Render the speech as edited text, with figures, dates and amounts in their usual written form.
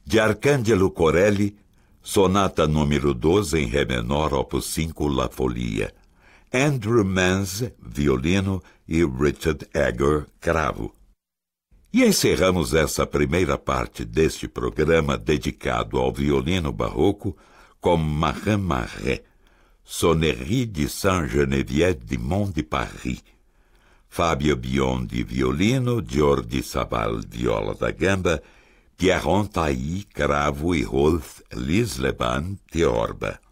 de Arcangelo Corelli, Sonata número 12 em Ré menor, opus 5, La Folia. Andrew Manz, violino, e Richard Egger, cravo. E encerramos essa primeira parte deste programa dedicado ao violino barroco com Marin Marais, Sonnerie de Saint-Geneviève de Mont de Paris. Fábio Biondi, violino, Jordi Sabal, viola da gamba, Pierron Tailly, cravo e Rolf Lisleban, teorba.